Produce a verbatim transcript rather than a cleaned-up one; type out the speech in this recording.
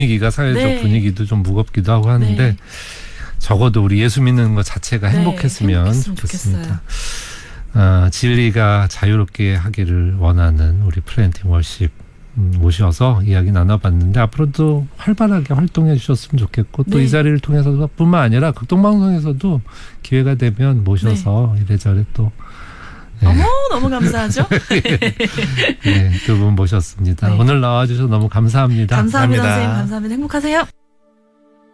분위기가 사회적 네. 분위기도 좀 무겁기도 하고 하는데 네. 적어도 우리 예수 믿는 것 자체가 네, 행복했으면 행복했으면 좋겠습니다. 어, 진리가 자유롭게 하기를 원하는 우리 플랜팅 월십 음, 모셔서 이야기 나눠봤는데 앞으로도 활발하게 활동해 주셨으면 좋겠고 또 이 네. 자리를 통해서 뿐만 아니라 극동방송에서도 기회가 되면 모셔서 네. 이래저래 또 네. 어머 너무 감사하죠. 네, 두 분 모셨습니다. 네. 오늘 나와주셔서 너무 감사합니다. 감사합니다, 감사합니다. 선생님. 감사합니다. 행복하세요.